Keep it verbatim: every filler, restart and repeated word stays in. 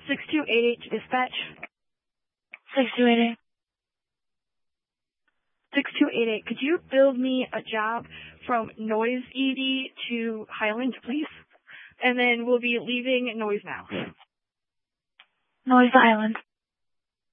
six two eight eight to dispatch. six two eight eight. six two eight eight, could you build me a job from Noise E D to Highland, please? And then we'll be leaving Noise now. Noise Island.